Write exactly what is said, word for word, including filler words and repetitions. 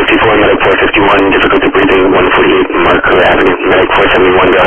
fifty-four, medic four fifty-one, difficulty breathing, one forty-eight, Marker Avenue, medic four seventy-one, go.